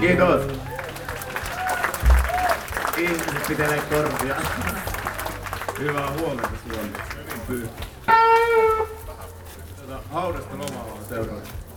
Kiitos. Ihmiset pitelee korvia. Hyvää huomenta Suomi. Haudasta lomaa seuraavaksi.